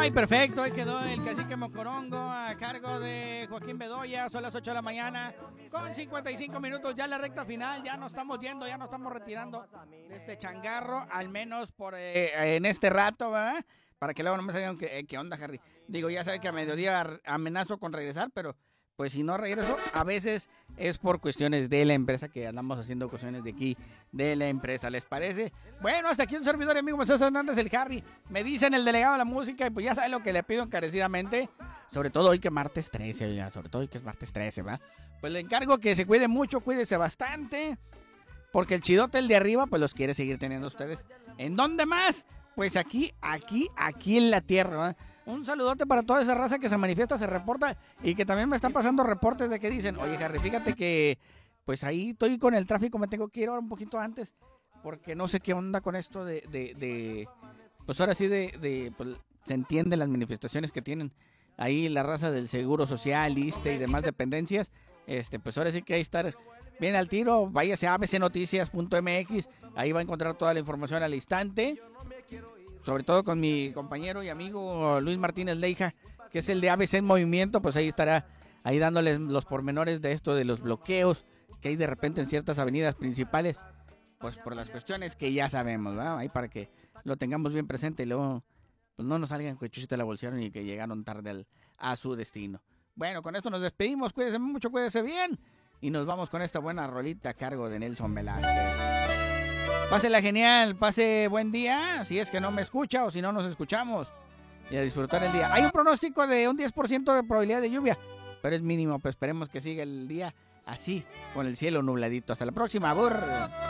perfecto, ahí quedó el cacique Mocorongo a cargo de Joaquín Bedoya. Son las 8 de la mañana con 55 minutos, ya la recta final, ya nos estamos yendo, ya nos estamos retirando de este changarro, al menos por en este rato, ¿verdad? Para que luego no me salgan qué onda, Harry. Digo, ya sabe que a mediodía amenazo con regresar, pero pues si no regreso, a veces es por cuestiones de la empresa, que andamos haciendo cuestiones de aquí, de la empresa, ¿les parece? Bueno, hasta aquí un servidor amigo, Moisés Hernández, el Harry. Me dicen el delegado de la música, y pues ya saben lo que le pido encarecidamente, sobre todo hoy que martes 13, ya, sobre todo hoy que es martes 13, ¿va? Pues le encargo que se cuide mucho, cuídese bastante, porque el chidote, el de arriba, pues los quiere seguir teniendo ustedes. ¿En dónde más? Pues aquí en la tierra, ¿va? Un saludote para toda esa raza que se manifiesta, se reporta y que también me están pasando reportes de que dicen, oye, Harry, fíjate que pues ahí estoy con el tráfico, me tengo que ir ahora un poquito antes porque no sé qué onda con esto pues ahora sí pues se entienden las manifestaciones que tienen ahí la raza del Seguro Social, ISSSTE y demás dependencias. Pues ahora sí que hay que estar bien al tiro, váyase a abcnoticias.mx, ahí va a encontrar toda la información al instante. Sobre todo con mi compañero y amigo Luis Martínez Leija, que es el de ABC en Movimiento, pues ahí estará ahí dándoles los pormenores de esto de los bloqueos que hay de repente en ciertas avenidas principales, pues por las cuestiones que ya sabemos, ¿verdad? Ahí para que lo tengamos bien presente y luego pues no nos salgan que Chuchita la bolsearon y que llegaron tarde a su destino. Bueno, con esto nos despedimos, cuídense mucho, cuídense bien y nos vamos con esta buena rolita a cargo de Nelson Velázquez. Pásela genial, pase buen día, si es que no me escucha o si no nos escuchamos. Y a disfrutar el día. Hay un pronóstico de un 10% de probabilidad de lluvia, pero es mínimo, pues esperemos que siga el día así, con el cielo nubladito. Hasta la próxima, burr.